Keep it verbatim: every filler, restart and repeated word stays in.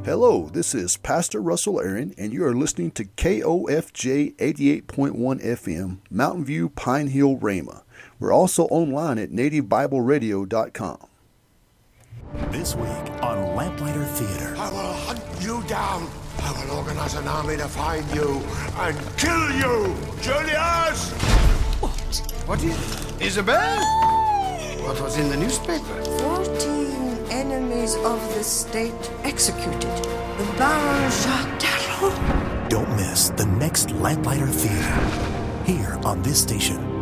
Hello, this is Pastor Russell Aaron, and you are listening to K O F J eighty-eight point one F M, Mountain View, Pine Hill, Rhema. We're also online at native bible radio dot com. This week on Lamplighter Theater. I will hunt you down. I will organize an army to find you and kill you. Julius! What? What is... Isabel? What was in the newspaper? Fourteen enemies of the state executed. The Baron Jacques Darrow. Don't miss the next Lamplighter Theater here on this station.